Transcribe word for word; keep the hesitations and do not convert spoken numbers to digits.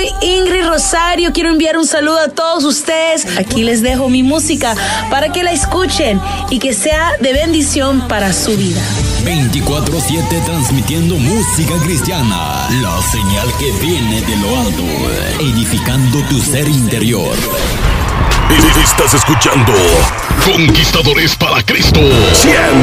soy Ingrid Rosario. Quiero enviar un saludo a todos ustedes. Aquí les dejo mi música para que la escuchen y que sea de bendición para su vida. veinticuatro siete transmitiendo música cristiana. La señal que viene de lo alto, edificando tu ser interior. Estás escuchando Conquistadores para Cristo cien